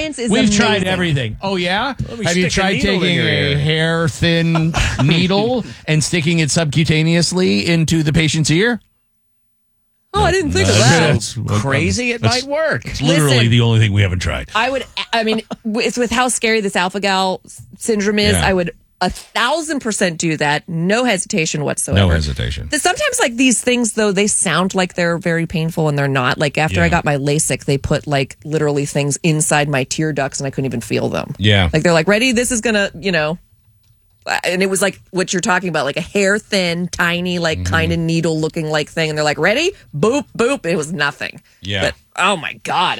science is We've amazing. tried everything. Oh, yeah? me Have you stick a tried needle in taking your a ear. hair-thin needle and sticking it subcutaneously into the patient's ear? Oh, I didn't think of That's- that. that's- Crazy, it might work. It's literally Listen. the only thing we haven't tried. I mean, it's with how scary this alpha gal syndrome is. Yeah. I would 1,000% do that. No hesitation whatsoever. No hesitation. Sometimes, like these things, though, they sound like they're very painful and they're not. Like after I Yeah. got my LASIK, they put like literally things inside my tear ducts and I couldn't even feel them. Yeah. Like they're like, ready? This is gonna, and it was like what you're talking about, like a hair thin, tiny, like Mm-hmm. kind of needle looking like thing. And they're like, ready? Boop, boop. It was nothing. Yeah. But oh my God.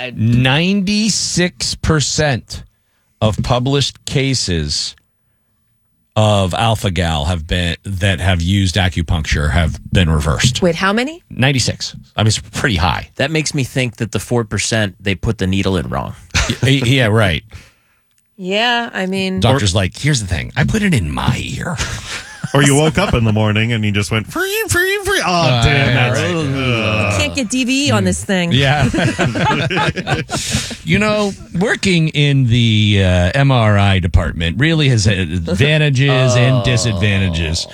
96% of published cases of alpha gal that have used acupuncture have been reversed. Wait, how many? 96. I mean, it's pretty high. That makes me think that the 4% they put the needle in wrong. Yeah, right. Yeah, I mean, Doctor's like, here's the thing. I put it in my ear. Or you woke up in the morning and you just went, free, free, free. Oh, damn. That's, can't get DVE on this thing. Yeah. Working in the MRI department really has advantages and disadvantages.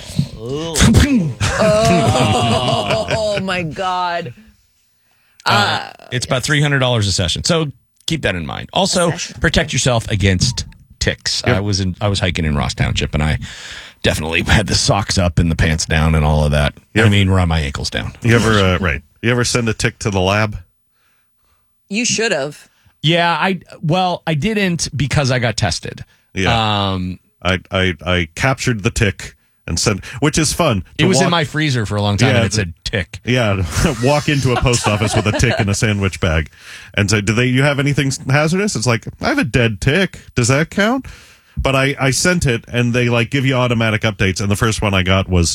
Oh my God. It's about $300 a session. So keep that in mind. Also, protect yourself against ticks. Yep. I was hiking in Ross Township, and I definitely had the socks up and the pants down and all of that. Yep. I mean, around my ankles down. You ever, right. You ever send a tick to the lab? You should have. Yeah, I didn't because I got tested. Yeah. I captured the tick and sent, which is fun. It was in my freezer for a long time, and it said tick. Yeah, walk into a post office with a tick in a sandwich bag and say, "Do you have anything hazardous?" It's like, I have a dead tick. Does that count? But I sent it, and they like give you automatic updates. And the first one I got was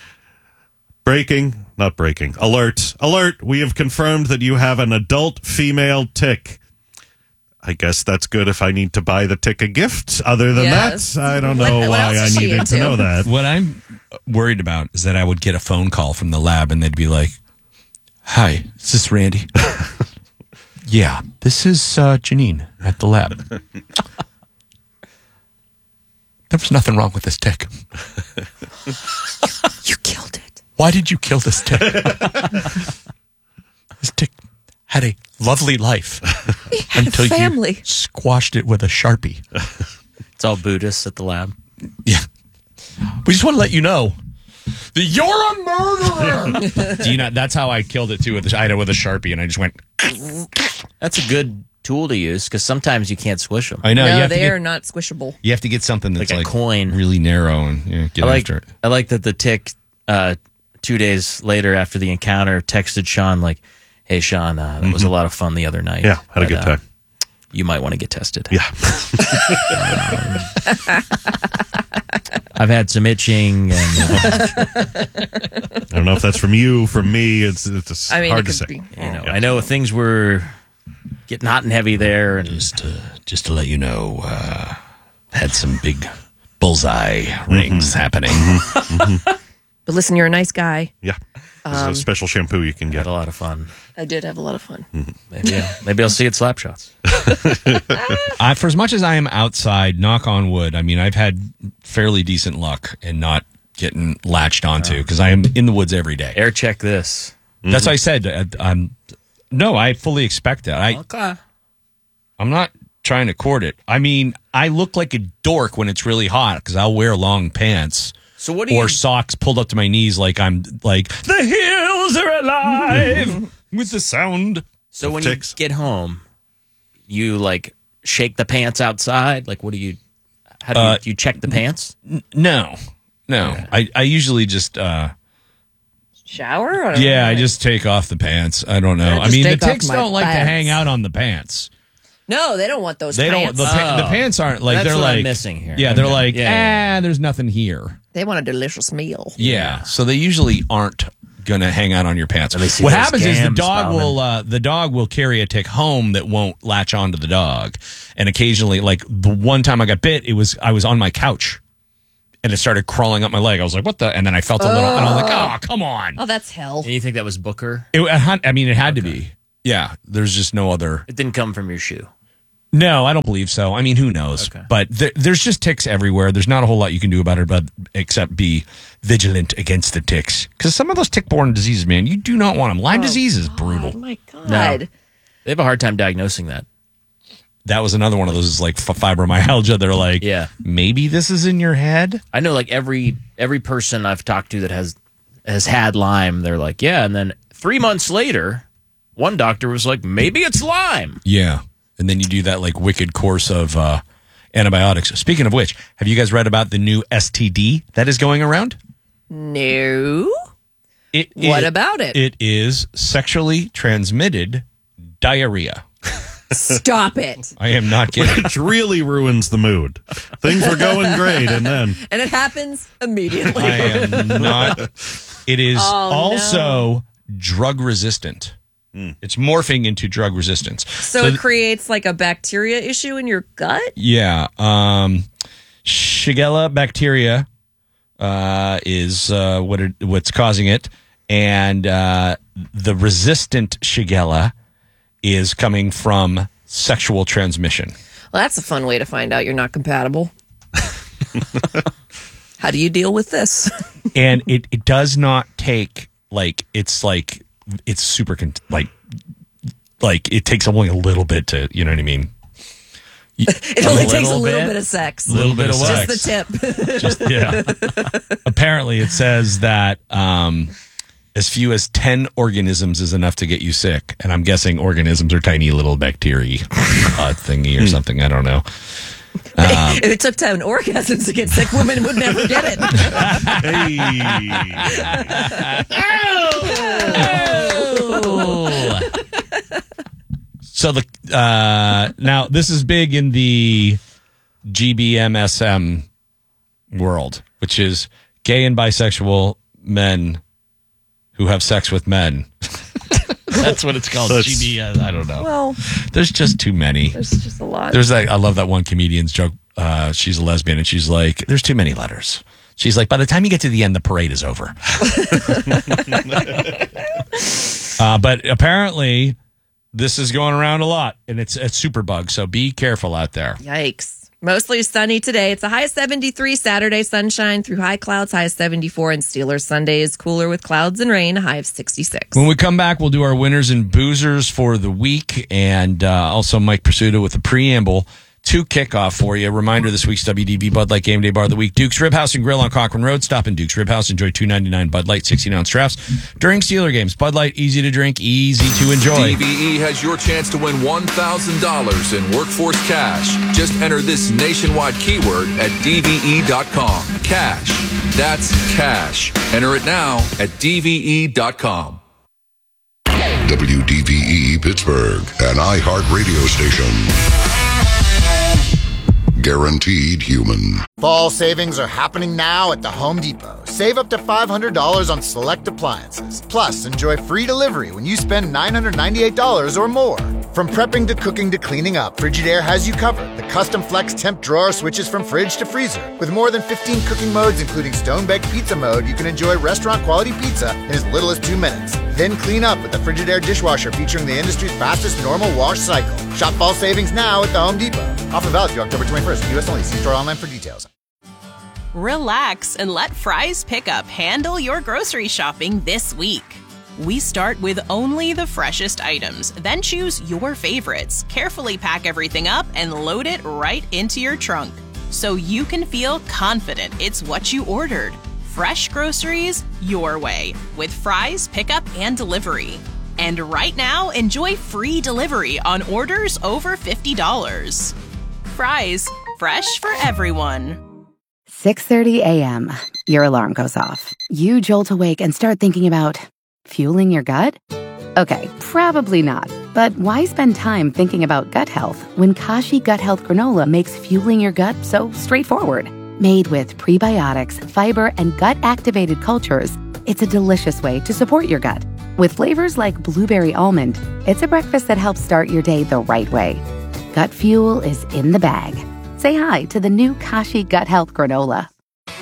alert. We have confirmed that you have an adult female tick. I guess that's good if I need to buy the tick a gift. Other than Yes. that, I don't What know why else I is she needed to into? know that. What I'm worried about is that I would get a phone call from the lab, and they'd be like, "Hi, is this Randy?" Yeah, this is Janine at the lab. There was nothing wrong with this tick. You killed it. Why did you kill this tick? This tick had a lovely life until family. you squashed it with a Sharpie. It's all Buddhists at the lab. Yeah. We just want to let you know that you're a murderer. Do you know, that's how I killed it too. I had it with a Sharpie, and I just went. That's a good tool to use because sometimes you can't squish them. I know. No, you have they to are not squishable. You have to get something that's Like a coin. really narrow, and get after it. I like that the tick 2 days later after the encounter texted Sean like, "Hey Sean, that was a lot of fun the other night. Yeah, had a but, good time. You might want to get tested. Yeah. I've had some itching, and I don't know if that's from you, from me. It's I mean, hard it to say. could be. I know things were getting hot and heavy there, and Just to let you know, had some big bullseye rings happening. But listen, you're a nice guy. Yeah. There's a special shampoo you can had get. a lot of fun. I did have a lot of fun. Maybe I'll see you at Slap Shots. For as much as I am outside, knock on wood, I mean, I've had fairly decent luck in not getting latched onto because I am in the woods every day. Air check this. That's what I said. No, I fully expect that. Okay. I'm not trying to court it. I mean, I look like a dork when it's really hot because I'll wear long pants. So what do or you? socks pulled up to my knees like I'm like, the hills are alive with the sound. So when ticks. you get home, you like shake the pants outside. Like, what do you? How do you check the pants? No. I usually just, Shower? I just take off the pants. I don't know. Yeah, I just mean, the take off ticks my don't like to pants. hang out on the pants. No, they don't want those They pants. don't. The pants aren't like That's they're what I'm like missing here. Yeah, they're Okay. like Yeah. there's nothing here. They want a delicious meal. Yeah, so they usually aren't gonna hang out on your pants. me see What those happens is gams, the dog will carry a tick home that won't latch onto the dog, and occasionally, like the one time I got bit, I was on my couch, and it started crawling up my leg. I was like, "What the?" And then I felt a little, and I was like, "Oh, come on!" Oh, that's hell. And you think that was Booker? It had to be. Yeah, there's just no other. It didn't come from your shoe. No, I don't believe so. I mean, who knows? Okay. But there's just ticks everywhere. There's not a whole lot you can do about it, but except be vigilant against the ticks. Because some of those tick-borne diseases, man, you do not want them. Lyme disease is brutal. Oh my God. No. They have a hard time diagnosing that. That was another one of those like fibromyalgia. They're like, Yeah. maybe this is in your head. I know, like every person I've talked to that has had Lyme, they're like, yeah. And then 3 months later, one doctor was like, maybe it's Lyme. Yeah. And then you do that like wicked course of antibiotics. Speaking of which, have you guys read about the new STD that is going around? No. What about it? It is sexually transmitted diarrhea. Stop it. I am not kidding. Which really ruins the mood. Things were going great, and then And it happens immediately. I am not. It is Oh, also drug resistant. It's morphing into drug resistance. So it creates like a bacteria issue in your gut? Yeah. Shigella bacteria is what's causing it. And the resistant Shigella is coming from sexual transmission. Well, that's a fun way to find out you're not compatible. How do you deal with this? And it does not take it's super like it takes only a little bit to, you know what I mean? It only takes a little bit of sex. A little bit of Just sex. the tip. Just yeah. Apparently, it says that as few as 10 organisms is enough to get you sick, and I'm guessing organisms are tiny little bacteria thingy or something. I don't know. If it took 10 orgasms to get sick, women would never get it. So now this is big in the GBMSM world, which is gay and bisexual men who have sex with men. That's what it's called. GB. I don't know. Well, there's just too many. there's just a lot. There's I love that one comedian's joke. She's a lesbian, and she's like, "There's too many letters." She's like, "By the time you get to the end, the parade is over." But apparently, this is going around a lot, and it's a super bug. So be careful out there. Yikes. Mostly sunny today. It's a high of 73. Saturday, sunshine through high clouds, high of 74. And Steelers Sunday is cooler with clouds and rain, a high of 66. When we come back, we'll do our winners and boozers for the week, and also Mike Pursuta with the preamble to kickoff for you. Reminder, this week's WDB Bud Light Game Day Bar of the Week. Duke's Rib House and Grill on Cochrane Road. Stop in Duke's Rib House. Enjoy $2.99 Bud Light 16-ounce drafts during Steeler games. Bud Light, easy to drink, easy to enjoy. DVE has your chance to win $1,000 in workforce cash. Just enter this nationwide keyword at DVE.com. Cash. That's cash. Enter it now at DVE.com. WDVE Pittsburgh, an iHeart radio station. Guaranteed human. Fall savings are happening now at the Home Depot. Save up to $500 on select appliances. Plus, enjoy free delivery when you spend $998 or more. From prepping to cooking to cleaning up, Frigidaire has you covered. The custom flex temp drawer switches from fridge to freezer. With more than 15 cooking modes, including stone-baked pizza mode, you can enjoy restaurant-quality pizza in as little as 2 minutes. Then clean up with the Frigidaire dishwasher featuring the industry's fastest normal wash cycle. Shop fall savings now at the Home Depot. Offer valid through October 21st. U.S. only. See store online for details. Relax and let Fry's Pickup handle your grocery shopping this week. We start with only the freshest items, then choose your favorites, carefully pack everything up, and load it right into your trunk, so you can feel confident it's what you ordered. Fresh groceries your way with Fry's Pickup and Delivery. And right now, enjoy free delivery on orders over $50. Fry's, fresh for everyone. 6:30 a.m. Your alarm goes off. You jolt awake and start thinking about fueling your gut? Okay, probably not. But why spend time thinking about gut health when Kashi Gut Health Granola makes fueling your gut so straightforward? Made with prebiotics, fiber, and gut-activated cultures, it's a delicious way to support your gut. With flavors like blueberry almond, it's a breakfast that helps start your day the right way. Gut fuel is in the bag. Say hi to the new Kashi Gut Health Granola.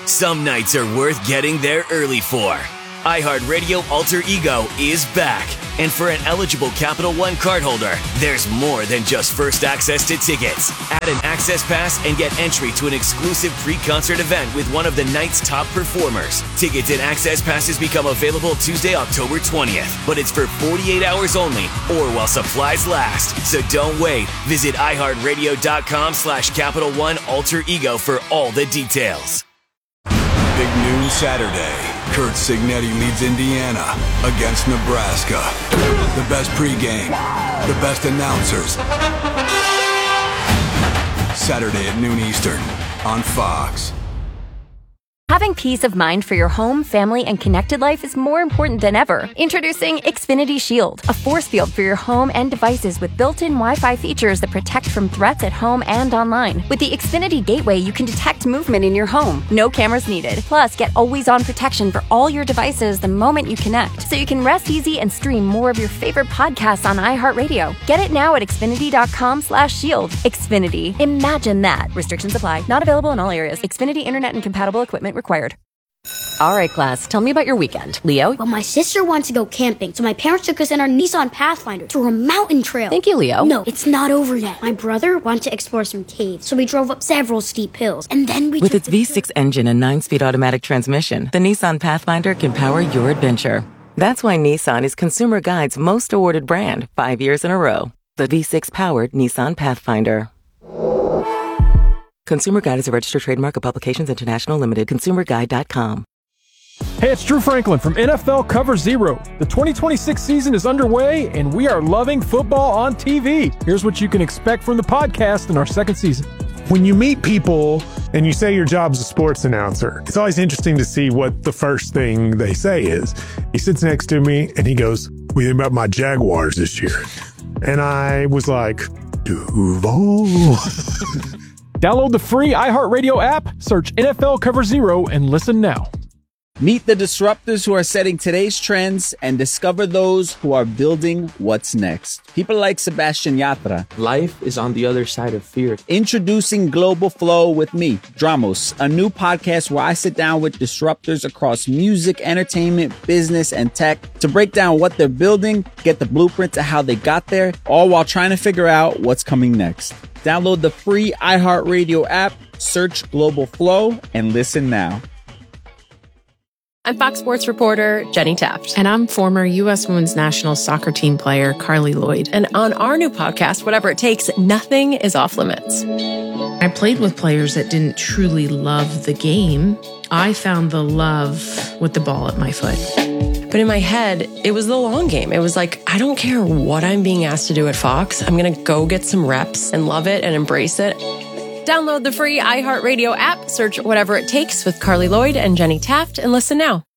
Some nights are worth getting there early for. iHeartRadio Alter Ego is back. And for an eligible Capital One cardholder, there's more than just first access to tickets. Add an Access Pass and get entry to an exclusive pre-concert event with one of the night's top performers. Tickets and Access Passes become available Tuesday, October 20th, but it's for 48 hours only or while supplies last. So don't wait. Visit iHeartRadio.com/Capital One Alter Ego for all the details. Big noon Saturday. Kurt Signetti leads Indiana against Nebraska. The best pregame, the best announcers. Saturday at noon Eastern on Fox. Having peace of mind for your home, family, and connected life is more important than ever. Introducing Xfinity Shield, a force field for your home and devices with built-in Wi-Fi features that protect from threats at home and online. With the Xfinity Gateway, you can detect movement in your home. No cameras needed. Plus, get always-on protection for all your devices the moment you connect, so you can rest easy and stream more of your favorite podcasts on iHeartRadio. Get it now at Xfinity.com/shield. Xfinity. Imagine that. Restrictions apply. Not available in all areas. Xfinity Internet and compatible equipment required. All right, class, tell me about your weekend. Leo? Well, my sister wants to go camping, so my parents took us in our Nissan Pathfinder to a mountain trail. Thank you, Leo. No, it's not over yet. My brother wanted to explore some caves, so we drove up several steep hills, and then we With its V6 engine and 9-speed automatic transmission, the Nissan Pathfinder can power your adventure. That's why Nissan is Consumer Guide's most awarded brand 5 years in a row. The V6-powered Nissan Pathfinder. Consumer Guide is a registered trademark of Publications International Limited. ConsumerGuide.com. Hey, it's Drew Franklin from NFL Cover Zero. The 2026 season is underway, and we are loving football on TV. Here's what you can expect from the podcast in our second season. When you meet people and you say your job's a sports announcer, it's always interesting to see what the first thing they say is. He sits next to me, and he goes, "What do you think about my Jaguars this year?" And I was like, Duval. Download the free iHeartRadio app, search NFL Cover Zero, and listen now. Meet the disruptors who are setting today's trends and discover those who are building what's next. People like Sebastian Yatra. Life is on the other side of fear. Introducing Global Flow with me, Dramos, a new podcast where I sit down with disruptors across music, entertainment, business, and tech to break down what they're building, get the blueprint to how they got there, all while trying to figure out what's coming next. Download the free iHeartRadio app, search Global Flow, and listen now. I'm Fox Sports reporter Jenny Taft. And I'm former U.S. Women's National Soccer team player Carly Lloyd. And on our new podcast, Whatever It Takes, nothing is off limits. I played with players that didn't truly love the game. I found the love with the ball at my foot. But in my head, it was the long game. It was like, I don't care what I'm being asked to do at Fox. I'm going to go get some reps and love it and embrace it. Download the free iHeartRadio app, search Whatever It Takes with Carly Lloyd and Jenny Taft, and listen now.